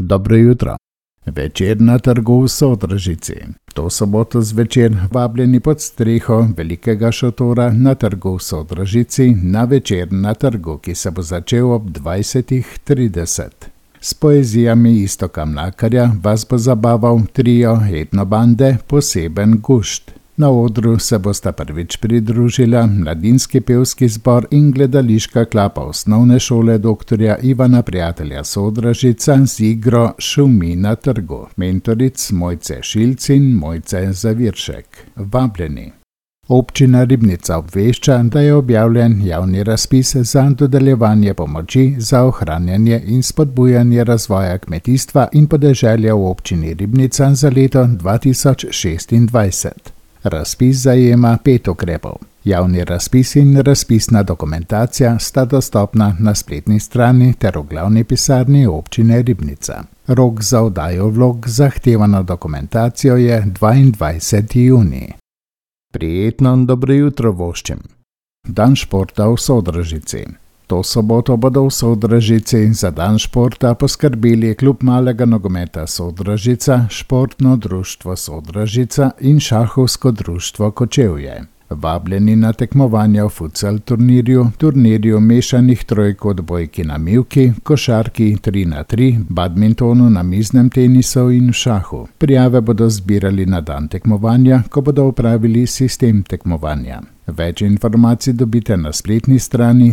Dobro jutro. Večer na trgu v Sodražici. To soboto zvečer vabljeni pod streho velikega šotora na trgu v Sodražici na večer na trgu, ki se bo začel ob 20:30. S poezijami Iztoka Mlakarja vas bo zabaval trio Etnobande Poseben gušt. Na odru se bosta prvič pridružila mladinski pevski zbor in gledališka klapa osnovne šole dr. Ivana Prijatelja Sodražica z igro Šumi na trgu, mentoric Mojce Šilc in Mojce Zaviršek. Vabljeni. Občina Ribnica obvešča, da je objavljen javni razpis za dodeljevanje pomoči za ohranjanje in spodbujanje razvoja kmetijstva in podeželja v občini Ribnica za leto 2026. Razpis zajema 5 ukrepov. Javni razpis in razpisna dokumentacija sta dostopna na spletni strani ter v glavni pisarni občine Ribnica. Rok za oddajo vlog z zahtevano dokumentacijo je 22. junij. Prijetno dobro jutro voščim. Dan športa v Sodražici. To soboto bodo v Sodražici za dan športa poskrbeli klub malega nogometa Sodražica, športno društvo Sodražica in šahovsko društvo Kočevje. Vabljeni na tekmovanja v futsal turnirju mešanih trojk odbojki na mivki, košarki 3x3, badmintonu, namiznem tenisu in šahu. Prijave bodo zbirali na dan tekmovanja, ko bodo upravili sistem tekmovanja. Več informacij dobite na spletni strani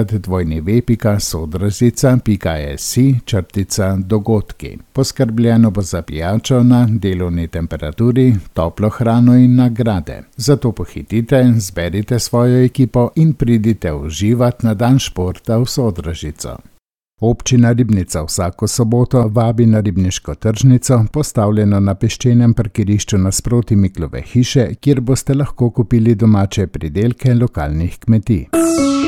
www.sodražica.si/dogodki. Poskrbljeno bo za pijačo na delovni temperaturi, toplo hrano in nagrade. Zato pohitite, zberite svojo ekipo in pridite uživat na dan športa v Sodražico. Občina Ribnica vsako soboto vabi na ribniško tržnico, postavljeno na peščenem parkirišču nasproti Miklove hiše, kjer boste lahko kupili domače pridelke lokalnih kmetij.